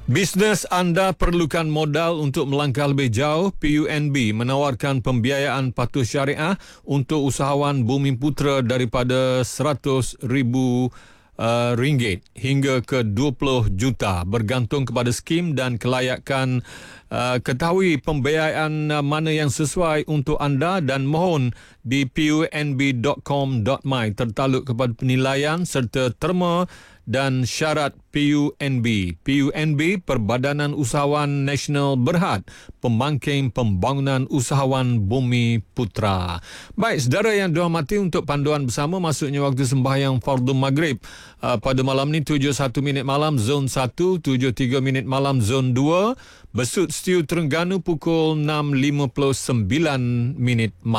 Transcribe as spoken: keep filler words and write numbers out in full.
Bisnes anda perlukan modal untuk melangkah lebih jauh. P U N B menawarkan pembiayaan patuh syariah untuk usahawan Bumiputra daripada seratus ribu uh, ringgit hingga ke dua puluh juta bergantung kepada skim dan kelayakan. Uh, ketahui pembiayaan uh, mana yang sesuai untuk anda dan mohon di punb dot com dot my tertaluk kepada penilaian serta terma dan syarat P U N B. P U N B, Perbadanan Usahawan Nasional Berhad, pembangkit pembangunan usahawan Bumiputra. Baik, saudara yang dihormati, untuk panduan bersama masuknya waktu sembahyang Fardhu Maghrib uh, pada malam ni tujuh satu minit malam zon satu, tujuh tiga minit malam zon dua, Besut Stiu Terengganu pukul enam lima puluh sembilan minit malam.